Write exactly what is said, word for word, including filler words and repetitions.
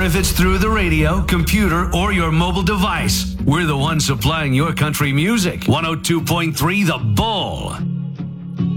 if it's through the radio, computer, or your mobile device. We're the ones supplying your country music. one oh two point three The Bull.